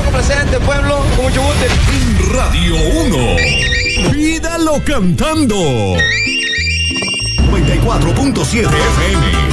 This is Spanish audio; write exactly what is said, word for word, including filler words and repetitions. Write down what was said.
presente, pueblo, con mucho gusto. Radio uno. Pídalo cantando. noventa y cuatro punto siete F M.